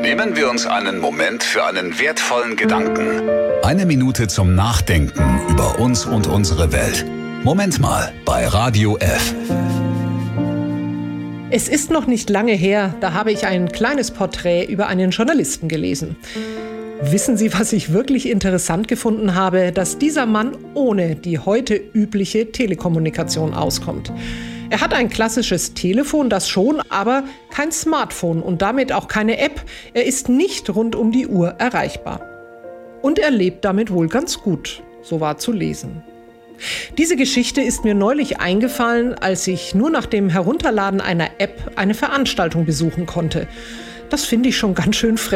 Nehmen wir uns einen Moment für einen wertvollen Gedanken. 1 Minute zum Nachdenken über uns und unsere Welt. Moment mal bei Radio F. Es ist noch nicht lange her, da habe ich ein kleines Porträt über einen Journalisten gelesen. Wissen Sie, was ich wirklich interessant gefunden habe? Dass dieser Mann ohne die heute übliche Telekommunikation auskommt. Er hat ein klassisches Telefon, das schon, aber kein Smartphone und damit auch keine App. Er ist nicht rund um die Uhr erreichbar. Und er lebt damit wohl ganz gut, so war zu lesen. Diese Geschichte ist mir neulich eingefallen, als ich nur nach dem Herunterladen einer App eine Veranstaltung besuchen konnte. Das finde ich schon ganz schön frech.